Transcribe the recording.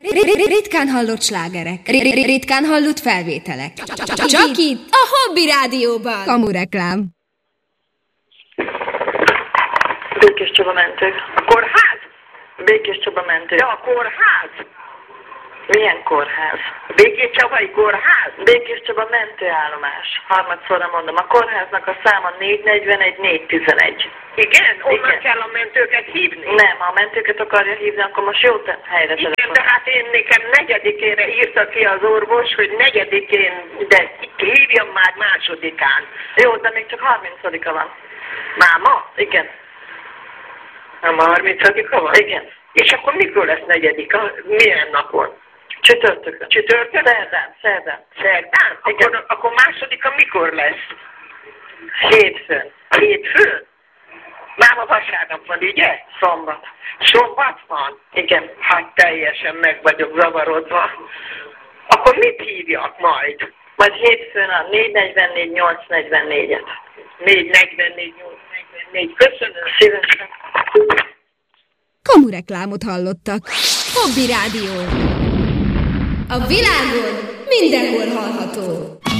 Ritkán hallott slágerek. Ritkán hallott felvételek. Csak itt, a Hobby Rádióban. Kamureklám. Békés Csaba mentő. A kórház? Békés Csaba mentő. De a kórház? Milyen kórház? Békés Csabai kórház? Békés Csaba mentőállomás. Harmadszorra mondom, a kórháznak a száma 441-411. Igen? Onnan Igen. kell a mentőket hívni? Nem, ha a mentőket akarja hívni, akkor most jó helyre Igen, telefonál. de hát én nekem 4-ére írta ki az orvos, hogy 4-én, de hívjam már 2-án. Jó, de még csak 30-a van. Máma? Igen. Nem a 30-a van? Igen. És akkor mikor lesz 4-a? Milyen napon? Csütörtökön. Csütörtök? Szerdán. Szerdán? Igen. Akkor 2-a mikor lesz? Hétfőn. Hétfőn? Máma vasárnap van, ugye? Szombat. Szombat van? Igen. Hát teljesen meg vagyok zavarodva. Akkor mit hívjak majd? Majd hétfőn a 444-844-et. 444-844. Köszönöm. Szívesen. Kamureklámot hallottak. Hobby Rádió. A világon mindenhol hallható.